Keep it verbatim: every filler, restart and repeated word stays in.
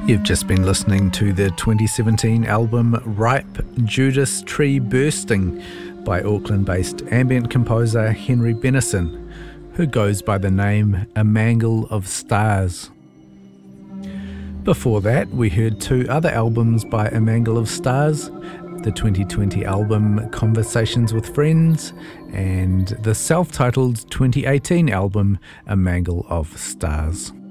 You've just been listening to the twenty seventeen album Ripe Judas Tree Bursting by Auckland-based ambient composer Henry Bennison, who goes by the name A Mangle of Stars. Before that, we heard two other albums by A Mangle of Stars, the twenty twenty album Conversations with Friends and the self-titled twenty eighteen album A Mangle of Stars.